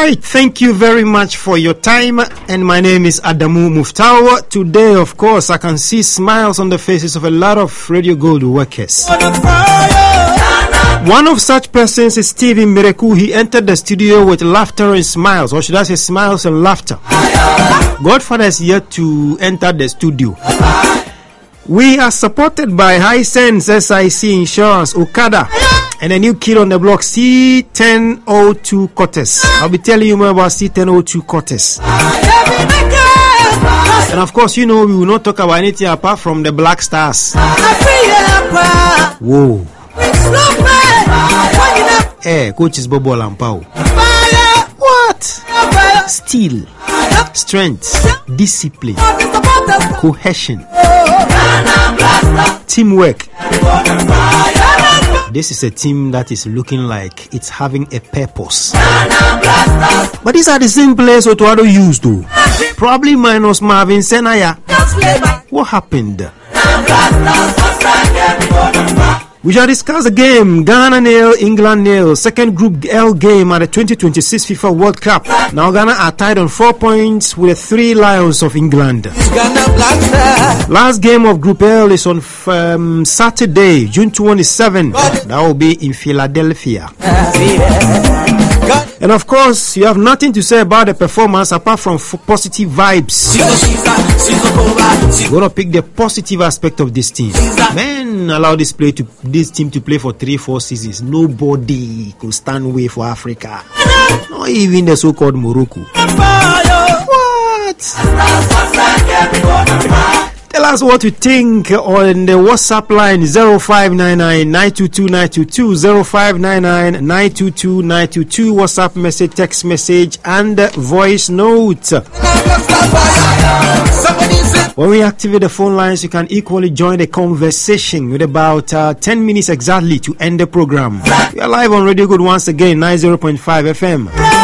right, thank you very much for your time, and my name is Adamu Muftau. Today, of course, I can see smiles on the faces of a lot of Radio Gold workers. One of such persons is Stephen Mireku. He entered the studio with laughter and smiles, or should I say smiles and laughter. Godfather is yet to enter the studio. We are supported by Hisense SIC Insurance, Okada, and a new kid on the block, C1002 Cortes. I'll be telling you more about C1002 Cortes. And of course, you know, we will not talk about anything apart from the Black Stars. Whoa. Hey, coach is Bobo Lampao. What? Steel, strength, discipline, cohesion, teamwork. This is a team that is looking like it's having a purpose. But these are the same players Otuado used to. Probably minus Marvin Senaya. What happened? We shall discuss the game. Ghana nil, England nil. Second Group L game at the 2026 FIFA World Cup. Now Ghana are tied on 4 points with the 3 Lions of England. Last game of Group L is on Saturday, June 27. That will be in Philadelphia. And of course, you have nothing to say about the performance apart from positive vibes. You're going to pick the positive aspect of this team. Man, allow this team to play for 3-4 seasons. Nobody could stand way for Africa. Not even the so-called Morocco. What? Tell us what you think on the WhatsApp line 0599-922-922, 0599-922-922, WhatsApp message, text message, and voice note. When we activate the phone lines, you can equally join the conversation with about 10 minutes exactly to end the program. We are live on Radio Good once again, 90.5 FM.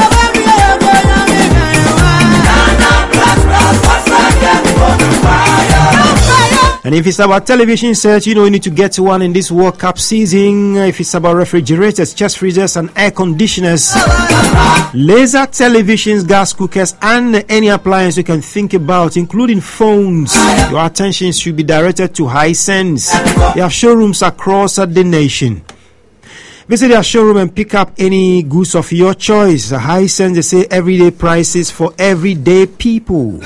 And if it's about television sets, you know you need to get one in this World Cup season. If it's about refrigerators, chest freezers, and air conditioners, laser televisions, gas cookers, and any appliance you can think about, including phones, your attention should be directed to Hisense. They have showrooms across the nation. Visit their showroom and pick up any goods of your choice. Hisense, they say everyday prices for everyday people.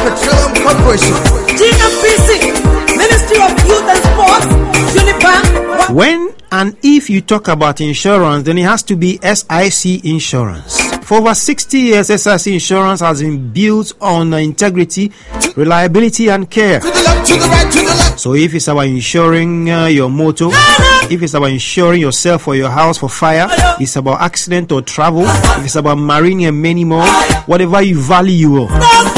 Ministry of Youth and Sports, Unibank. When and if you talk about insurance, then it has to be SIC Insurance. For over 60 years, SIC Insurance has been built on integrity, reliability, and care. So if it's about insuring your motor, if it's about insuring yourself or your house for fire, it's about accident or travel, if it's about marine and many more, whatever you value,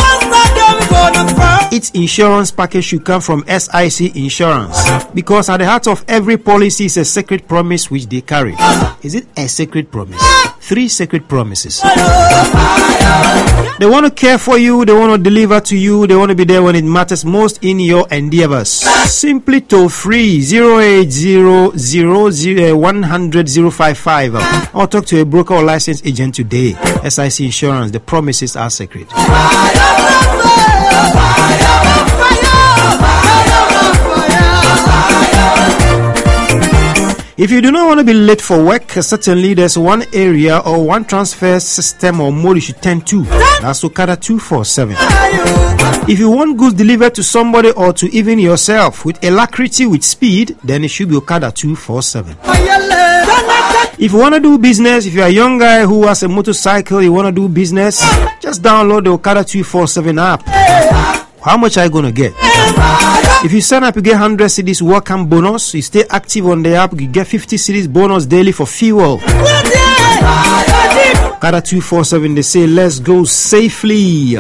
its insurance package should come from SIC Insurance, because at the heart of every policy is a sacred promise which they carry. Is it a sacred promise? 3 sacred promises. They want to care for you, they want to deliver to you, they want to be there when it matters most in your endeavors. Simply toll free 08000100055 or talk to a broker or licensed agent today. SIC Insurance, the promises are sacred. If you do not want to be late for work, certainly there's one area or one transfer system or mode you should tend to. That's Okada 247. If you want goods delivered to somebody or to even yourself with alacrity, with speed, then it should be Okada 247. If you want to do business, if you're a young guy who has a motorcycle, you want to do business, just download the Okada 247 app. How much are you going to get? If you sign up, you get 100 cedis welcome bonus. You stay active on the app, you get 50 cedis bonus daily for fuel. Okada 247, they say, let's go safely.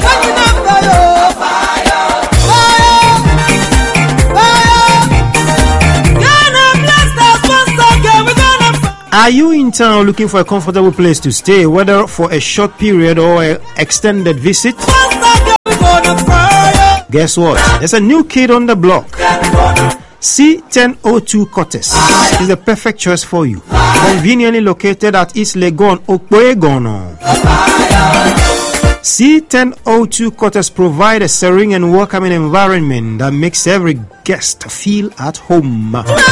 Are you in town looking for a comfortable place to stay, whether for a short period or an extended visit? Guess what? There's a new kid on the block. C1002 Cortez is the perfect choice for you. Conveniently located at East Legon, Okwegono. C1002 Cortez provide a serene and welcoming environment that makes every guest feel at home.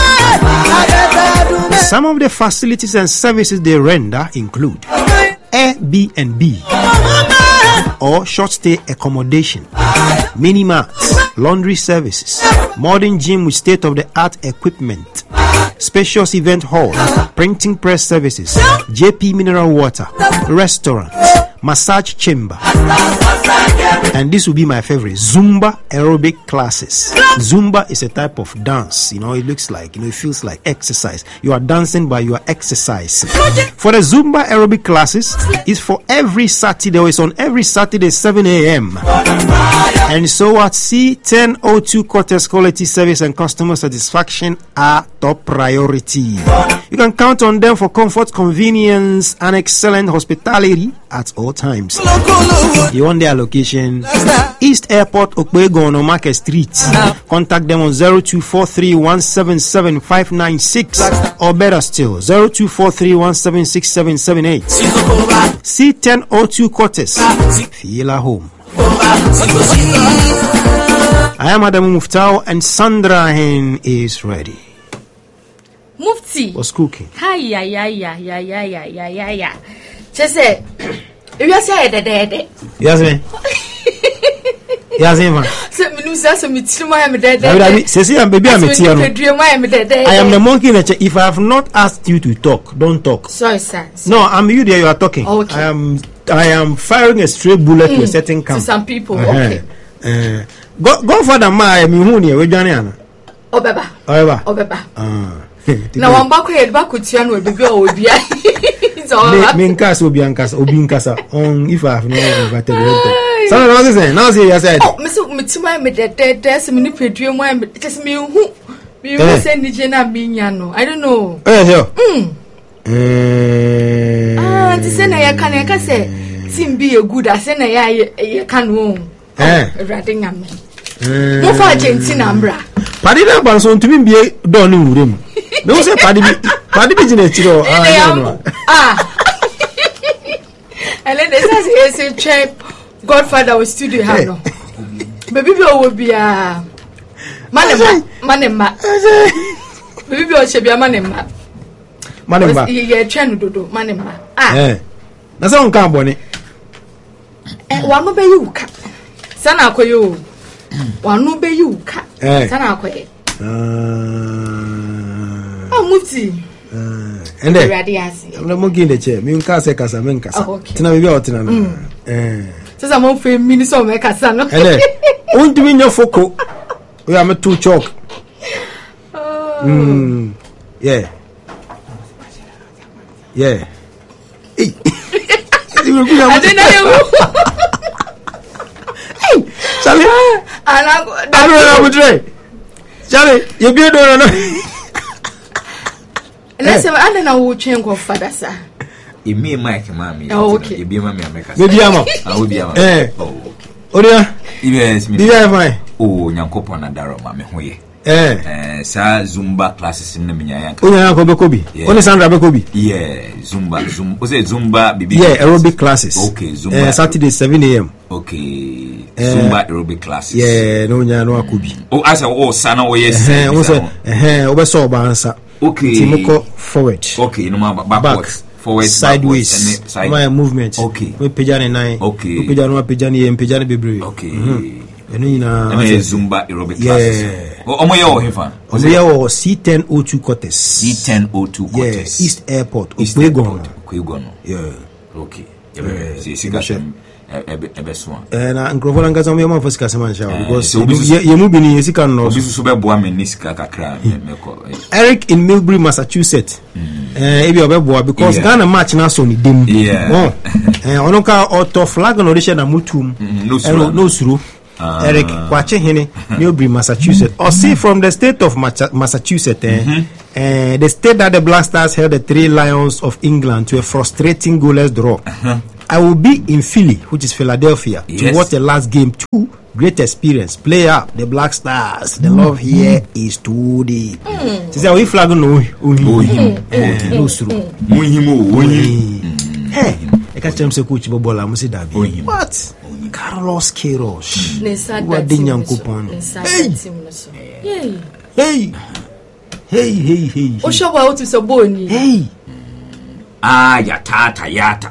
Some of the facilities and services they render include Airbnb or short stay accommodation, mini marts, laundry services, modern gym with state-of-the-art equipment, spacious event hall, printing press services, JP mineral water, restaurant, massage chamber, and this will be my favorite, Zumba aerobic classes. Zumba is a type of dance, it looks like, it feels like exercise. You are dancing but you are exercising. For the Zumba aerobic classes, it's for every Saturday, or it's on every Saturday 7 a.m. And so at C1002 Cortez, quality service and customer satisfaction are top priority. You can count on them for comfort, convenience, and excellent hospitality at all times. You want their location? East Airport, Okwegono, Market Street. Contact them on 0243177596 or better still 0243176778. C1002 Cortez. Feel at home. I am Adam Muftao and Sandra Hen is ready. Mufti. What's cooking? Hi. Just say, if you say that, yes, man. Yes, man. I am the monkey in the chair. If I have not asked you to talk, don't talk. Sorry, sir. No, I'm you there. You are talking. Okay. I am firing a stray bullet to a certain camp. To some people. Okay. Go for the man. Me who near? We Johnny. Obeba. Now I'm back with you and baby or be. Minkas will be Obinkasa on if I have no invited. Someone else is saying, now see, I said, oh, Miss Mitzuma, there's a manipulative one, just me who you send the Jenna Binyano. I don't know. To send a can say, seem be a good as send a can womb. Ratting at me. No for Argentina, Ambra. Paddy Banson to be a don't room. No, say Paddy business. And then there's a check. Godfather was studio no. Baby will be a manema. Baby will be a manema. Manema. You train to do manema. That's on carbon. One will be you. Sana ko you. One will be you. Sana ko. Oh, Mufti. And then I'm not moving the chair. Me can't say casa, men casa. Tina be out in so some of them minutes of make us son. Won't be in your foco. We are too chalk. Yeah. Hey. I didn't know. Hey, Charlie. I'm Charlie, you be doing let's say I don't know who change of father, sir. You mean Mike, mammy? Oh, okay. You be mammy, America. Maybe I'm up. I will be out. Oh, okay. Yes, me. Oh, Yankopo na Daro, mammy. Sa Zumba classes in the Minya. Oh, Kobe. Only Sandra Bekobi. Yeah, Zumba. Was it Zumba? Yeah, aerobic classes. Okay, Zumba. Saturday 7 a.m. Okay, Zumba aerobic classes. Yeah, no, Kubi. Oh, I said, oh, Sana, oh, yes. Obeso Bansa. Okay. Timoko forward. Okay, no matter backwards. Forward, sideways, my movement. Okay. We pejani nine. Okay. We pejani bebre. Okay. Zumba aerobic classes. Omoyo hefa. Omoyo C1002 Cortez. C1002 Cortez. Yeah, East Airport. Okwegono. Yeah. Okay. Yeah. Na nkrofo ngaza mo yema fosika sema nsha because yemu bi ni esika no obi so be boa me nisika kakra meko Eric in Millbury, Massachusetts. Ebi obeboa because Ghana match na so ni dem. Ono ka auto flag no de na mutum no suru. Eric kwache hene Millbury, Massachusetts. Or see from the state of Massachusetts, the state that the Black Stars held the 3 Lions of England to a frustrating goalless draw. I will be in Philly, which is Philadelphia, to watch the last game 2 great experience. Play up the Black Stars. The love here is too deep. She said, we flag no him. Hey, I can't tell him coach Bobola Musi Dabi. What? Carlos Queiroz. What did you coupon? Hey. Oshawa out to Saboni. Hey. Yata.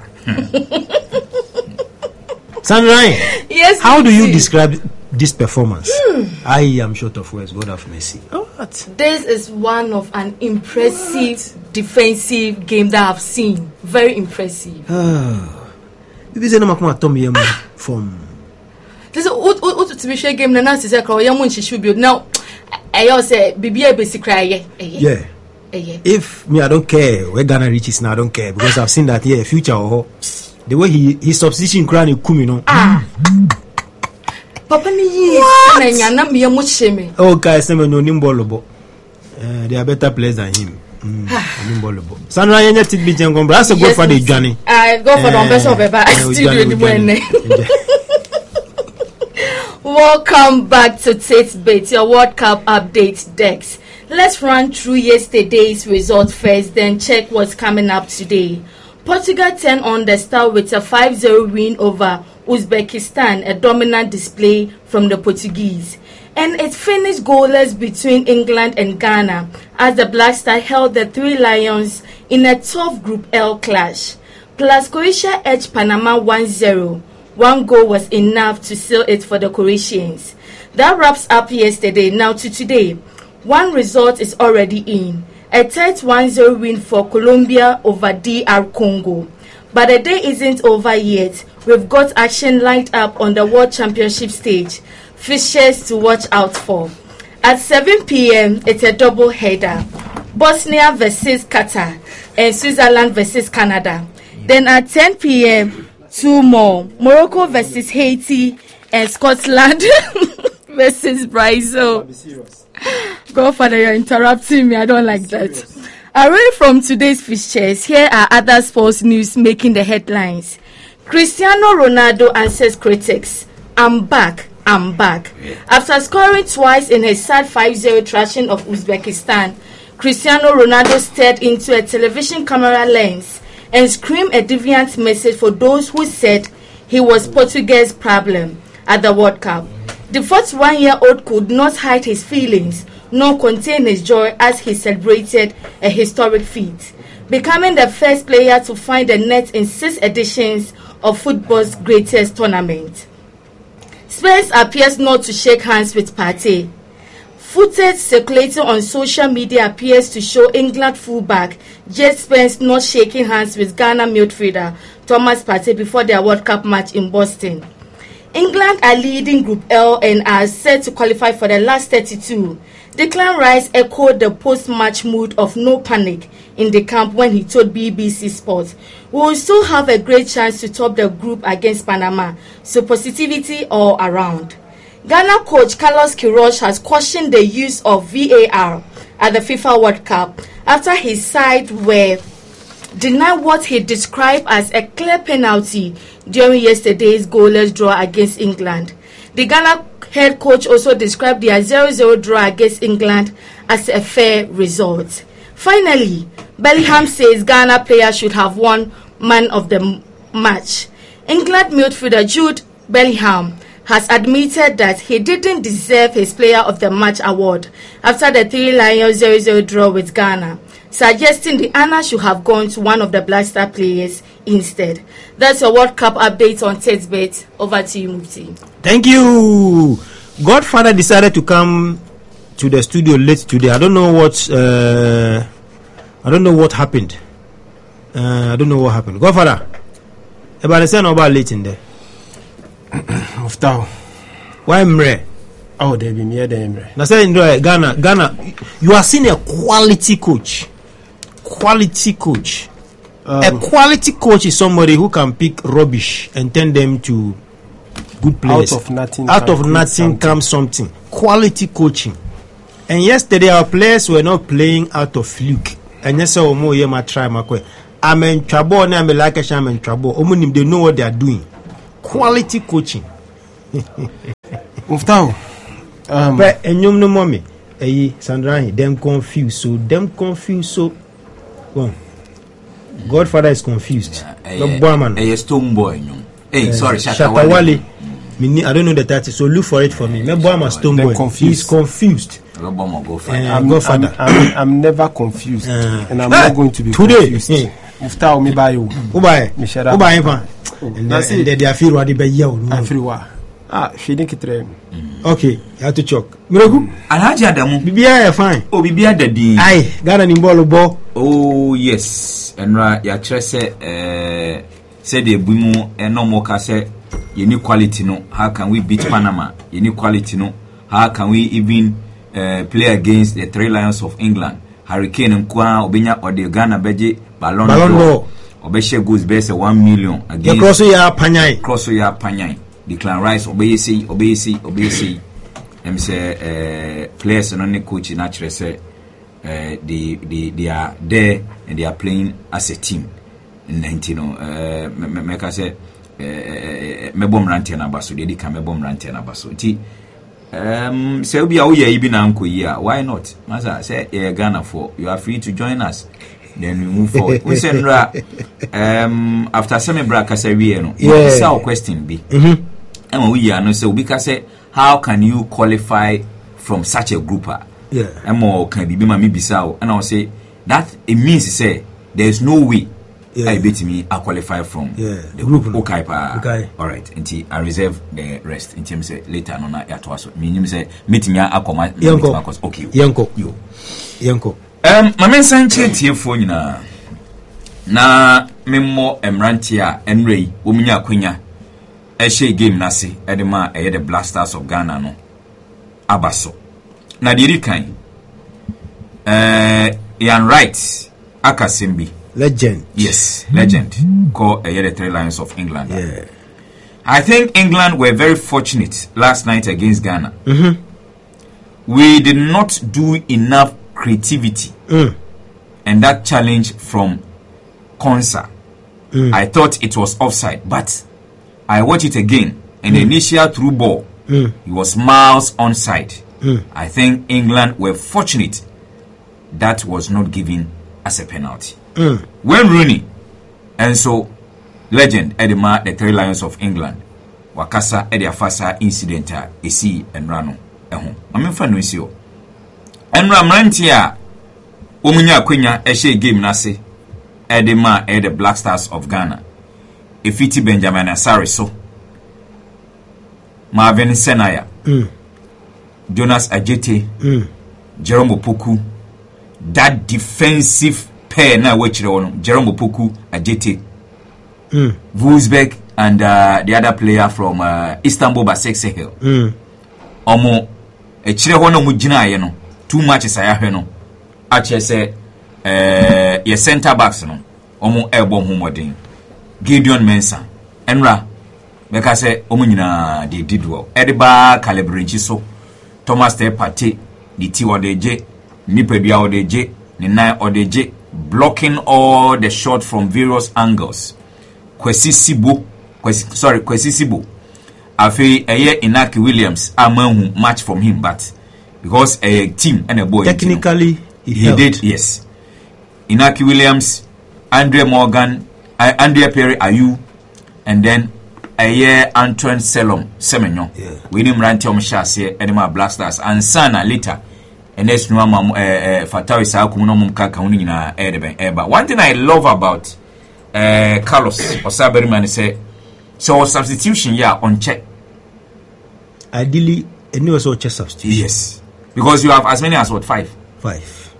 Sandra, yes. How do you describe this performance? I am short of words. God have mercy. What? This is one of an impressive defensive game that I've seen. Very impressive. If you no Tommy from this is to be share game. Na say she should be now. I say BBA basic cry. Yeah. If me, I don't care where Ghana reaches now. I don't care because I've seen that here future. The way his substitution crown is coming on. Papa ni na me mo sheme. Oh, guys, no nimbolobo. They are better players than him. Nimbolobo. Sandra, you need to be jangon. That's a good for the journey. I go for the best of ever. Welcome back to Tate's Bait, your World Cup update Dex. Let's run through yesterday's result first, then check what's coming up today. Portugal 10 on the star with a 5-0 win over Uzbekistan, a dominant display from the Portuguese. And it finished goalless between England and Ghana as the Black Star held the Three Lions in a tough Group L clash. Plus Croatia edged Panama 1-0. One goal was enough to seal it for the Croatians. That wraps up yesterday. Now to today. One result is already in. A tight 1-0 win for Colombia over DR Congo. But the day isn't over yet. We've got action lined up on the World Championship stage. Fixtures to watch out for. At 7 p.m., it's a double header. Bosnia versus Qatar and Switzerland versus Canada. Then at 10 p.m., two more. Morocco versus Haiti and Scotland versus Brazil. Godfather, you're interrupting me. I don't like that. Away from today's fixtures, here are other sports news making the headlines. Cristiano Ronaldo answers critics. I'm back. After scoring twice in his sad 5-0 thrashing of Uzbekistan, Cristiano Ronaldo stared into a television camera lens and screamed a deviant message for those who said he was Portugal's problem at the World Cup. The 41-year-old could not hide his feelings nor contain his joy as he celebrated a historic feat, becoming the first player to find a net in 6 editions of football's greatest tournament. Spence appears not to shake hands with Partey. Footage circulating on social media appears to show England fullback Jed Spence not shaking hands with Ghana midfielder Thomas Partey before their World Cup match in Boston. England are leading Group L and are set to qualify for the last 32. Declan Rice echoed the post-match mood of no panic in the camp when he told BBC Sports, "We will still have a great chance to top the group against Panama, so positivity all around." Ghana coach Carlos Queiroz has cautioned the use of VAR at the FIFA World Cup after his side were denied what he described as a clear penalty during yesterday's goalless draw against England. The Ghana head coach also described their 0-0 draw against England as a fair result. Finally, Bellingham says Ghana players should have won man of the match. England midfielder Jude Bellingham has admitted that he didn't deserve his player of the match award after the Three Lions 0-0 draw with Ghana, suggesting the honor should have gone to one of the Black Star players instead. That's a World Cup update on Tate's Bait. Over to you, Mufti. Thank you. Godfather decided to come to the studio late today. I don't know what happened. I don't know what happened. Godfather, about the about late in there. Why Mre? Oh, they be near the Mre. Now say Ghana, you are seeing a quality coach. A quality coach is somebody who can pick rubbish and turn them to good players. Out of nothing comes something. Quality coaching. And yesterday our players were not playing out of fluke. And yes, I'm in trouble. I'm in trouble. They know what they are doing. Quality coaching. Muftau. But enyom no mommy. Sandra, them confused. So. Well, Godfather is confused. A stone boy. Hey, sorry, Shatawale. I don't know the title, so look for it for me. My boy, stone boy. He's confused. I'm never confused, and I'm not going to be confused. Muftau, me buy you. Who buy? And that's it. They are feeling what they buy you. Everywhere. She didn't get okay, you have to choke. Miracle. Alhaji Adamu. Bibia fine. Oh, Bibia Daddy. Aye, got an imbolo. Oh, yes. And ya trese said the Bumu and no more case. Quality no. How can we beat Panama? Quality no. How can we even play against the Three Lions of England? Hurricane and Kwa Obinya or the Ghana Beji Ballon d'Or. Obeshe goes best 1 million against Crosso ya Panyai. Declan Rice obey say. Them say players and only coach naturally say they are there and they are playing as a team. And make us say mebom ranti na baso they can mebom ranti na baso. Ti say obi a uye ibi na anko yi a why not? Masa say Ghana for you are free to join us. Then we move forward. We send after semi braka say we no. It's our question be. And we are no so because say how can you qualify from such a grouper? Yeah. And more can be mami bisao. And I'll say that it means say there is no way I bet me I qualify from the group. Okay. All right. Until I reserve the rest. In terms say later on na ya to us. Meaning say meeting ya akoma. Okay. Yanko. My men sanche tie fo nyina na memmo emrantia enrei omunya akwanya e she game na se e de ma e the Black Stars of Ghana no abaso na diri kan Ian Wright akasembi legend. Yes, legend call the Three Lions of England. I think England were very fortunate last night against Ghana. We did not do enough creativity and that challenge from Konsa. I thought it was offside, but I watched it again and the initial through ball it was miles onside. I think England were fortunate that was not given as a penalty. When Rooney and so legend Edema the Three Lions of England wakasa Edia Fasa incident esi enrano eho amemfa no esi o enra mrantia omunya akwenya ehye game nase Edema the Black Stars of Ghana efiti Benjamin Asare so Marvin Senaya Jonas Ajete Jerome Opoku that defensive pair na wechire wono Jerome Opoku Ajete Wolfsberg and the other player from Istanbul Basaksehir omo echire hono mu ginaye no too much is ayahwe no ache se ye center backs no omo ebo homodin Gideon Mensah enra beka se omo nyina de did well Ediba Calibrinchi so Thomas Tepate the T odeje Nipedua odeje ni nine odeje blocking all the shot from various angles. Kwesi Sibo afi Inaki Williams amanhu match from him, but because a team and a boy technically he did, yes. Inaki Williams, Andrea Morgan, Andrea Perry Ayu, and then Antoine Semenyo. We name Rantiom Shase Edema Black Stars and Sana later. And that's no Fatawi Sakuno Mumkaka Unina Edebe. But one thing I love about Carlos Osaberiman say so substitution on check. Ideally, a new check substitution. Yes. Because you have as many as what? 5. But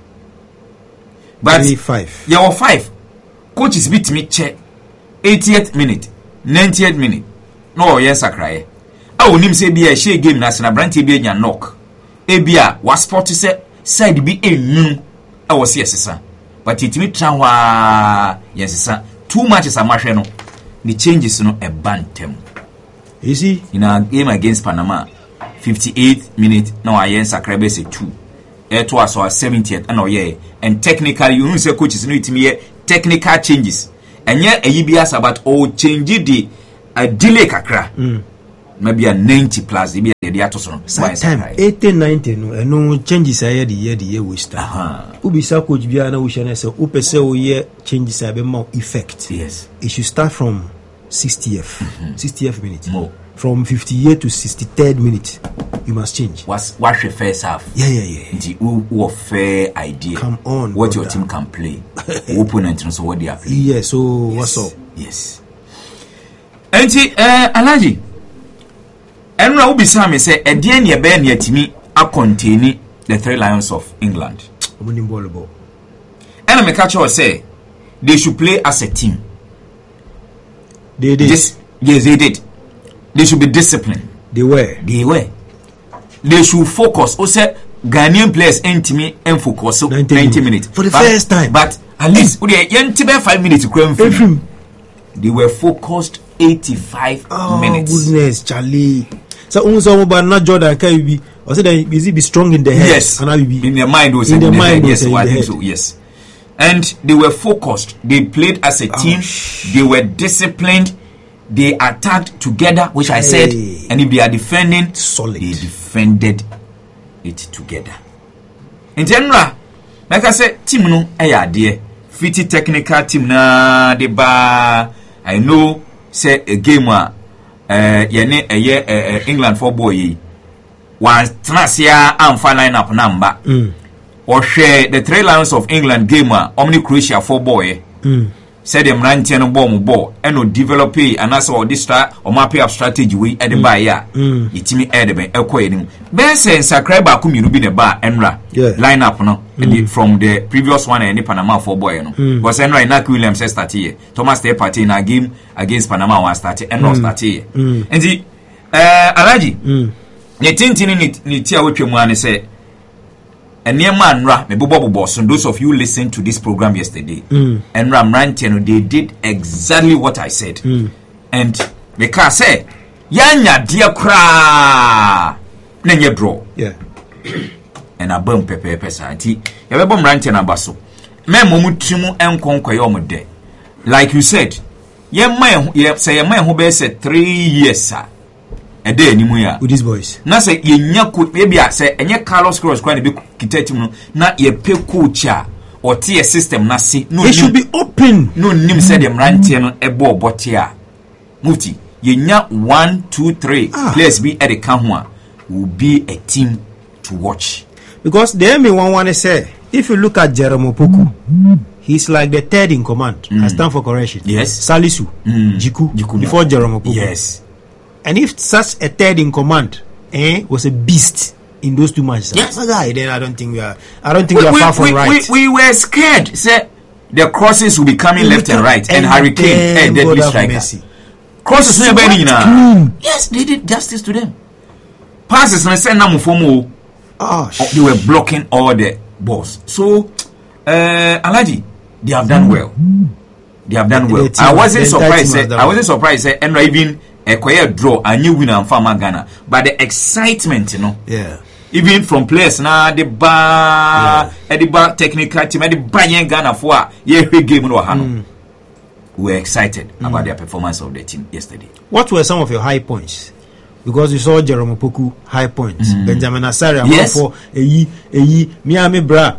5. You have 5. Coaches beat me check 80th minute, 90th minute. No, yes, I cry. I will say be a share game na branti be nya knock. Ebia was sport say side be enu I was yes sir but it me try wa yes sir too much is a match no the changes no a bantem you see in a game against Panama 58th minute now I yen sakrabe say 2 it was our 70th and technically you know say coaches no it me technical changes and yet a yibias about all change the delay kakra maybe a 90 plus maybe a the atosono. Same time 80-90 no changes the year we start. Ubisa coach biana we shall say upese o year changes be more effect. Yes. It should start from 60th 60th minute. More. From 58 to 63rd minute, you must change. What's the first half? Yeah. The fair idea. Come on. What brother. Your team can play. Opponent and so what they are playing. Yeah, so yes. What's up? Yes. And Alaji, and now be some say a dear near Ben yet me a contain the Three Lions of England. And I make catch or say they should play as a team. They did. Yes, they did. They should be disciplined. They were. They should focus. Also, Ghanaian players ain't me and focus 90 minutes. For the first time. But at least, 5 minutes. They were focused 85 minutes. Oh, goodness, Charlie. So, not Jordan, can you be? Or say is it be strong in the head? Yes. And in their mind, was in the mind. Yes, I think so. Yes. And they were focused. They played as a team. They were disciplined. They attacked together, which I said, and if they are defending, solid. They defended it together. In general, like I said, team no dear. Fitty technical team na de ba. I know say a game England for boy was transfer and final lineup number. Or share the Three Lions of England game Omni Croatia for boy. Said them ranting and ball and no develop and that's all this or map up strategy we at the bar it's me edebe equating best and subscriber come you be the bar enra lineup no from the previous one and the Panama for boy no because enra Inak Williams start here Thomas Day party in a game against Panama was started and not start here and the Alaji the tintin ni tia we twemu say and near man ra me bobo boss and those of you listen to this program yesterday and Ram Rantiano they did exactly what I said and because say yanya dear cra nanye draw and a bum pepe santi ya bom Rantiano baso me momutrimu enkonkoye omode like you said ye man say your man who be say 3 years sir a day anymore with these boys. Na say yenya could maybe I say enye Carlos Cross kwani be kitetim no na ye pe coach or tier system na see no it should be open. No nim say dem rantie no ebo botia. Mufti yenya 1 2 3 players be at the camp will be a team to watch. Because the me say if you look at Jerome Opoku he's like the third in command. I stand for correction. Yes. Salisu Jiku before Jerome Opoku. Yes. And if such a third in command was a beast in those 2 matches, yes. Then I don't think we are far from right. We were scared. Say the crosses will be coming left and right, and Hurricane deadly striker. Crosses no be na. Yes, they did justice to them. Passes na send na fomo. They were blocking all the balls. So Alaji, they have done well. They have done well. I wasn't surprised. And even a quiet draw, a new winner and farmer Ghana. But the excitement, even from players now, the bar, the bar technical team, the Bayern Ghana for game no Hano. We were excited about the performance of the team yesterday. What were some of your high points? Because you saw Jerome Opoku high points, Benjamin Asare for Miami Bra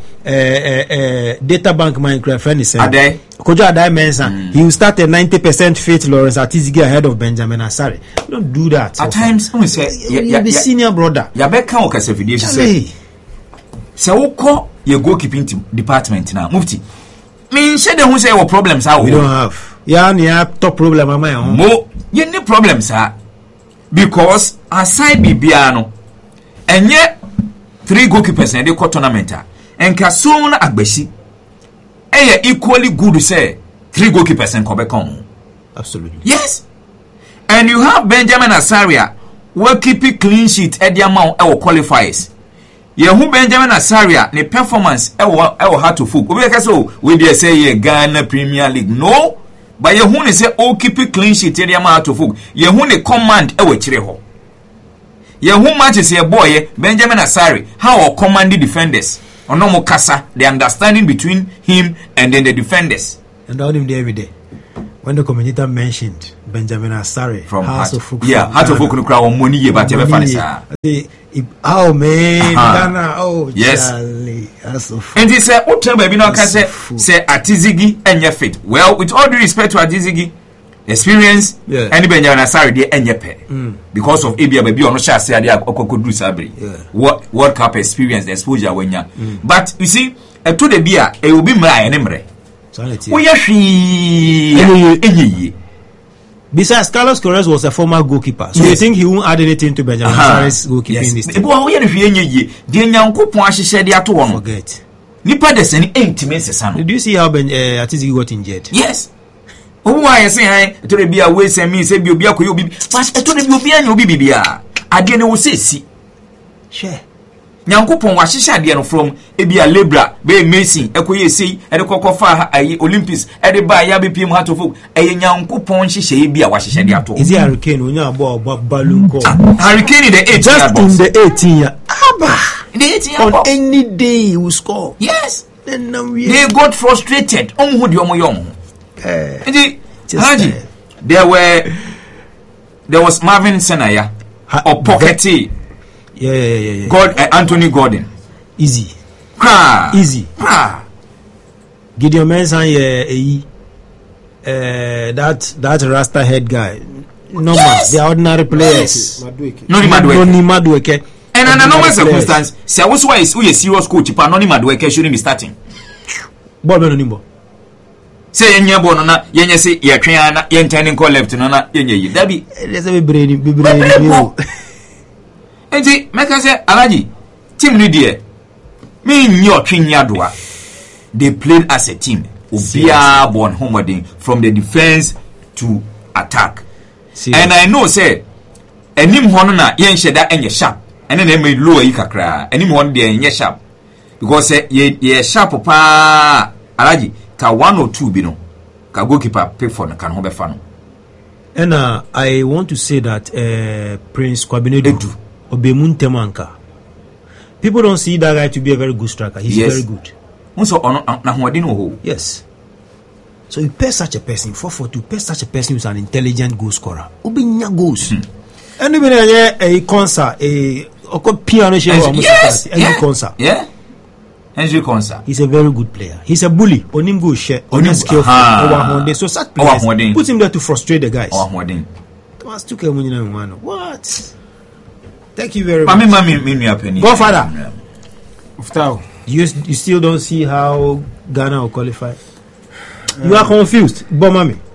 data bank Minecraft friend is saying Kojo Adai Mensa he will start a 90% faith Lawrence Atizigi ahead of Benjamin Asare. Don't do that. At times we say you be senior brother. Ya be kan o kase fidie say wo call your goalkeeping department now Mufti. Me share the who say your problems how we don't have. Yeah, top problem am I on. Mo you need problems because aside Bibiano and yet 3 goalkeepers in the tournament and Kasuna Agbeshi equally good to say 3 goalkeepers in Quebec. Absolutely. Yes. And you have Benjamin Asaria will keep it clean sheet at the amount our qualifiers. Who Benjamin Asaria the performance our hard to fool. We dare say Ghana Premier League. No. But you who say keep it clean sheet area ma to fog. You who the command chire ho. You who matches your boy Benjamin Asare how or command the defenders. Or no more kasa the understanding between him and then the defenders. And down him there every day. when the commentator mentioned Benjamin Asare from Hearts of Folk, Hearts of Folk no crowd on money, but ever funny sir. Oh man, Ghana, oh yes. Charlie, Hearts of Folk. And he said, "Oh, tell me, no can say Atizigi and your fit." Well, with all due respect to Atizigi, experience, any Benjamin Asare dey and your pay because of Abia baby on no share say they could do sabri. What World Cup experience, the exposure when ya. But you see, to the beer, it will be my enemy. Besides, Carlos Corres was a former goalkeeper, so you think he won't add anything to Benjamin Asare's goalkeeping this team? Forget. Did you see how Atizigi got injured? Yes. Who I say to be away send me say be but to be I didn't say see. Share. Nyankopon wa hihya de no from ebia Lebra be Mason ekoye sei e de kokofa Olympics e de ba ya bepiem Hearts of Folk e Nyankopon hihya ebia wa hihya de ato. Is it Hurricane onya abo balloon call? Hurricane the 18 just in the 18 year. Aba. The 18 on any day he will score. Yes. Then they got frustrated. Omo de omo yom. Haji, there was Marvin Senaya or Pockety. Yeah. God, Anthony Gordon. Easy. Easy. Gideon Mensah, that Rasta head guy. No yes. They are ordinary players. Noni Madueke. And under normal circumstance, say I was why is we a serious coach, but Noni Madueke shouldn't be starting. Bob say yen bono na yen say ye twen na yen turning call left no na yen yi dabi let's be brain enti meka say alaji team ni de me nyo twen yadoa they played as a team obia born homewarding from the defense to attack. And I know say enim hono na yen sheda enye sharp ene na me low yi kakra enim hono de enye sharp because ye sharp pa alaji ka 1 or 2 bi no ka goalkeeper pick for kan ho be fa no. And I want to say that Prince Kwabinedu Obemuntemanka, people don't see that guy to be a very good striker. He's very good. Also na hoɔden ho. Yes. So you pay such a person 442, pay such a person who's an intelligent goal scorer. Obinya goals. Anybody a concert a piano show concert. Yeah. Henry Konsa. He's a very good player. He's a bully. Onim go share. Onim skillful. So such players put him there to frustrate the guys. What? Thank you very much. Godfather. You still don't see how Ghana will qualify? You are confused. Bomami.